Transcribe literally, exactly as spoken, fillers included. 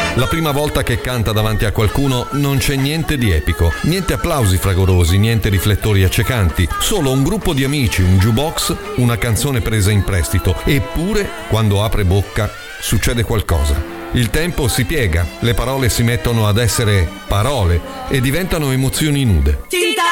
La prima volta che canta davanti a qualcuno non c'è niente di epico, niente applausi fragorosi, niente riflettori accecanti, solo un gruppo di amici, un jukebox, una canzone presa in prestito. Eppure, quando apre bocca, succede qualcosa. Il tempo si piega, le parole si mettono ad essere parole e diventano emozioni nude.